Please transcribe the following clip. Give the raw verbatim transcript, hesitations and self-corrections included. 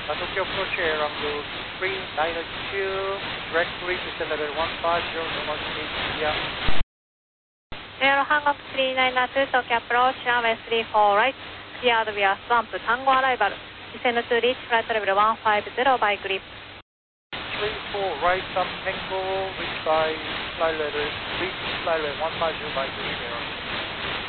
Tokyo approach air angle three nine two, direct reach is level one five zero, normal speed, yeah. Air Hang Up three nine two, Tokyo approach, runway three four right, cleared via Swamp, Tango arrival, descend to reach flight level one five zero by grip. three four right, up Tango, reach by flight level, reach flight level one five zero by grip,